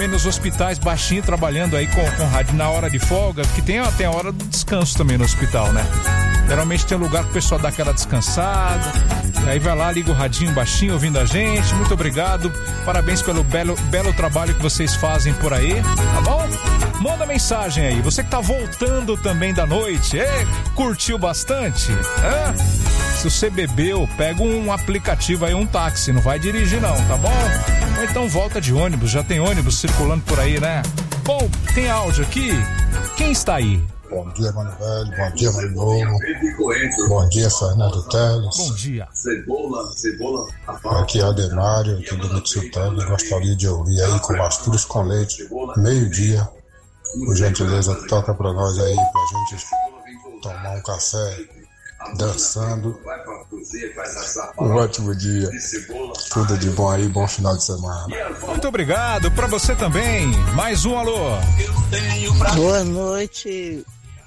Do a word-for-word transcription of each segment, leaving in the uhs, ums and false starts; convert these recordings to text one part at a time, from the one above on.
também nos hospitais, baixinho, trabalhando aí com, com rádio na hora de folga, porque tem, tem a hora do descanso também no hospital, né? Geralmente tem um lugar que o pessoal dá aquela descansada, e aí vai lá, liga o radinho baixinho, ouvindo a gente. Muito obrigado, parabéns pelo belo, belo trabalho que vocês fazem por aí, tá bom? Manda mensagem aí, você que tá voltando também da noite, e, curtiu bastante? É? Se você bebeu, pega um aplicativo aí, um táxi, não vai dirigir não, tá bom? Ou então volta de ônibus, já tem ônibus circulando por aí, né? Bom, tem áudio aqui, quem está aí? Bom dia, Mano Velho. Bom dia, Mano Novo. Bom dia, Fernando Teles. Bom dia. Aqui é Ademário, aqui do Mitsu Teles. Gostaria de ouvir aí com Mastruz com Leite, meio-dia. Por gentileza, toca pra nós aí, pra gente tomar um café, dançando. Um ótimo dia. Tudo de bom aí, bom final de semana. Muito obrigado, pra você também. Mais um alô. Boa noite.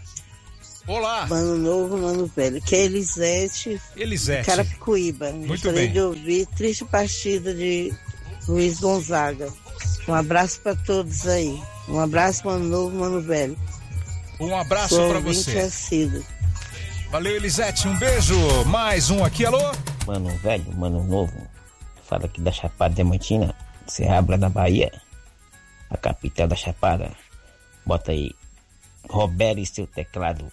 Olá. Mano Novo, Mano Velho. Que é Elisete. Elisete. Carapicuíba. Muito Gostaria bem. de ouvir Triste Partida de Luiz Gonzaga. Um abraço pra todos aí. Um abraço, Mano Novo, Mano Velho. Um abraço Sou pra ouvinte você. assíduo. Valeu, Elisete. Um beijo. Mais um aqui, alô. Mano Velho, Mano Novo. Fala aqui da Chapada Diamantina, Serrabra da Bahia, a capital da Chapada. Bota aí Roberto e seu teclado.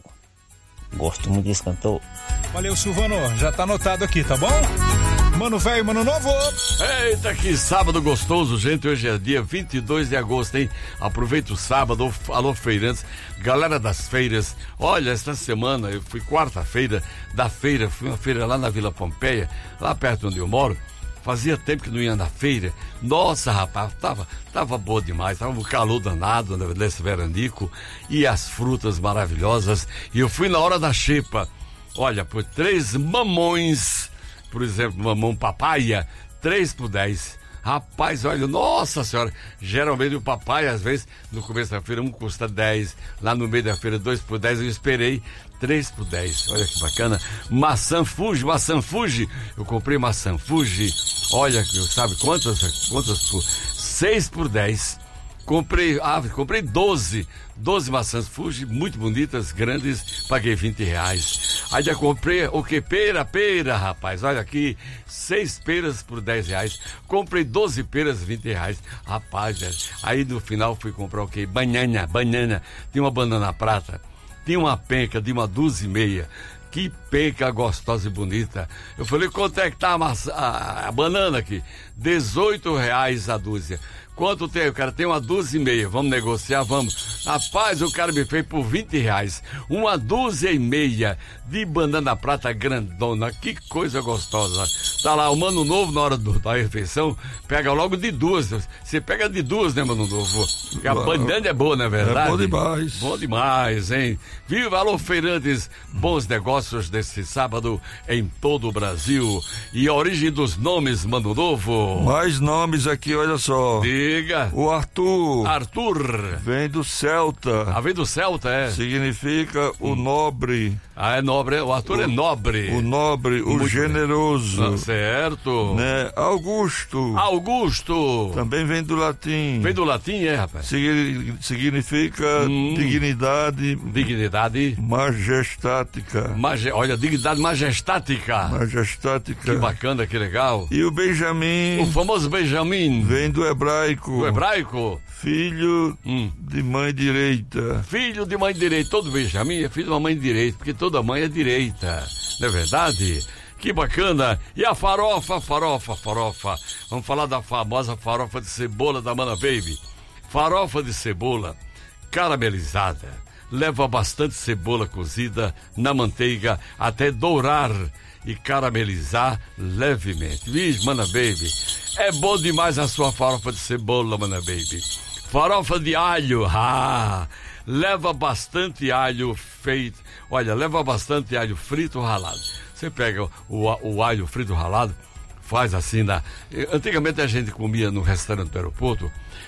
Gosto muito desse cantor. Valeu, Silvano. Já tá anotado aqui, tá bom? Mano Velho, Mano Novo. Eita, que sábado gostoso, gente. Hoje é dia vinte e dois de agosto, hein? Aproveita o sábado. Alô, feirantes. Galera das feiras. Olha, esta semana eu fui quarta-feira da feira. Fui uma feira lá na Vila Pompeia, lá perto onde eu moro. Fazia tempo que não ia na feira. Nossa, rapaz, tava, tava boa demais. Tava um calor danado nesse veranico. E as frutas maravilhosas. E eu fui na hora da xepa. Olha, por três mamões, por exemplo, mamão papaya, três por dez. Rapaz, olha, nossa senhora, geralmente o papai, às vezes, no começo da feira, um custa dez, lá no meio da feira, dois por dez, eu esperei três por dez, olha que bacana. Maçã Fuji, maçã Fuji, eu comprei maçã Fuji, olha, sabe quantas, quantas por, seis por dez. Comprei, ah, comprei doze, doze maçãs Fuji, muito bonitas, grandes, paguei vinte reais. Aí já comprei o que? Pera, pera, rapaz, olha aqui, seis peras por dez reais. Comprei doze peras, vinte reais. Rapaz, aí no final fui comprar o que? Banana, banana. Tinha uma banana prata, tinha uma penca de uma dúzia e meia. Que penca gostosa e bonita. Eu falei, quanto é que tá a, maçã, a, a banana aqui? dezoito reais a dúzia. Quanto tem? O cara tem uma dúzia e meia. Vamos negociar, vamos. Rapaz, o cara me fez por vinte reais. Uma dúzia e meia de banana prata grandona. Que coisa gostosa. Tá lá, o Mano Novo na hora do, da refeição, pega logo de duas. Você pega de duas, né, Mano Novo? Porque a banana é boa, não é verdade? É bom demais. Bom demais, hein? Viva, alô, feirantes. Bons negócios desse sábado em todo o Brasil. E a origem dos nomes, Mano Novo? Mais nomes aqui, olha só. Diga. O Arthur. Arthur. Vem do Celta. Ah, vem do Celta, é? Significa o nobre. Ah, é nobre. O Arthur o, é nobre. O nobre, o Muito generoso. Ah, certo. Né? Augusto. Augusto. Também vem do latim. Vem do latim, é, rapaz? Sig- significa hum. dignidade. Dignidade. Majestática. Maje... Olha, dignidade majestática. Majestática. Que bacana, que legal. E o Benjamin. O famoso Benjamin. Vem do hebraico. Do hebraico. Filho hum. de mãe direita. Filho de mãe direita. Todo Benjamin é filho de uma mãe direita, porque toda mãe é direita. Não é verdade? Que bacana. E a farofa, farofa, farofa. Vamos falar da famosa farofa de cebola da Mana Baby. Farofa de cebola caramelizada. Leva bastante cebola cozida na manteiga até dourar e caramelizar levemente. Vixe, Mana Baby, é bom demais a sua farofa de cebola, Mana Baby. Farofa de alho, ah, leva bastante alho feito, olha, leva bastante alho frito ralado. Você pega o, o alho frito ralado, faz assim, na... antigamente a gente comia no restaurante do aeroporto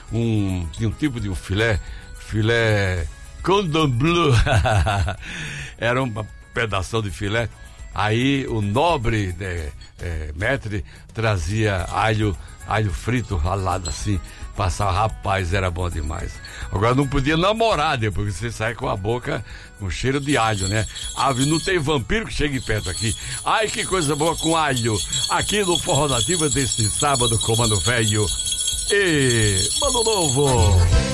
um, um tipo de um filé, filé cordon bleu, era uma pedação de filé. Aí o nobre né, é, maître trazia alho, alho frito ralado assim, passava, rapaz, era bom demais. Agora não podia namorar depois, porque você sai com a boca com cheiro de alho, né? Ave, não tem vampiro que chegue perto aqui. Ai, que coisa boa com alho. Aqui no Forró Nativa deste sábado com Mano Velho e Mano Novo.